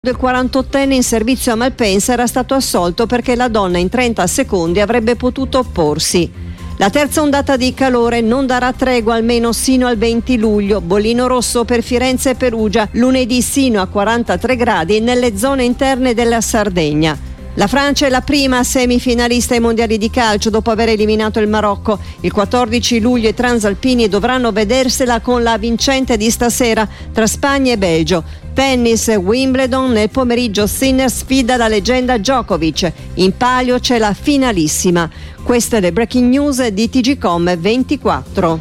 Il 48enne in servizio a Malpensa era stato assolto perché la donna in 30 secondi avrebbe potuto opporsi. La terza ondata di calore non darà tregua almeno sino al 20 luglio. Bollino rosso per Firenze e Perugia, lunedì sino a 43 gradi nelle zone interne della Sardegna. La Francia è la prima semifinalista ai mondiali di calcio dopo aver eliminato il Marocco. Il 14 luglio i transalpini dovranno vedersela con la vincente di stasera tra Spagna e Belgio. Tennis, Wimbledon, nel pomeriggio Sinner sfida la leggenda Djokovic. In palio c'è la finalissima. Queste le breaking news di TGcom 24.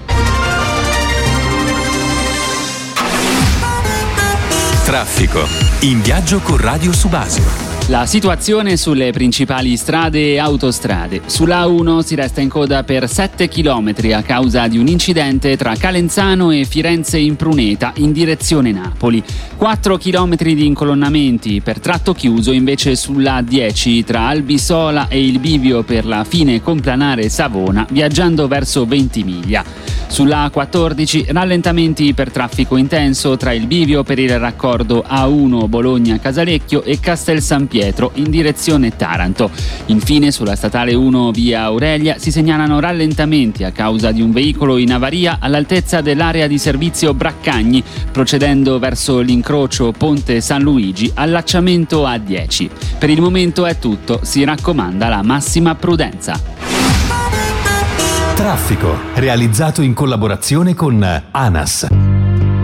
Traffico. In viaggio con Radio Subasio. La situazione sulle principali strade e autostrade. Sulla A1 si resta in coda per 7 km a causa di un incidente tra Calenzano e Firenze Impruneta in direzione Napoli. 4 km di incolonnamenti per tratto chiuso invece sulla A10 tra Albisola e il bivio per la fine complanare Savona viaggiando verso Ventimiglia. Sulla A14 rallentamenti per traffico intenso tra il bivio per il raccordo A1 Bologna-Casalecchio e Castel San Pietro in direzione Taranto. Infine sulla statale 1 via Aurelia si segnalano rallentamenti a causa di un veicolo in avaria all'altezza dell'area di servizio Braccagni, procedendo verso l'incrocio Ponte San Luigi, allacciamento A10. Per il momento è tutto, si raccomanda la massima prudenza. Traffico, realizzato in collaborazione con ANAS.